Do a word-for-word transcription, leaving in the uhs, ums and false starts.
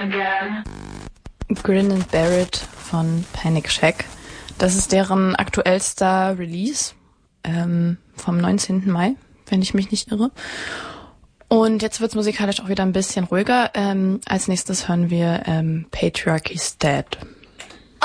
Grin and Bear It von Panic Shack. Das ist deren aktuellster Release ähm, vom neunzehnten Mai, wenn ich mich nicht irre. Und jetzt wird's musikalisch auch wieder ein bisschen ruhiger. Ähm, als nächstes hören wir ähm, Patriarchy's Dead.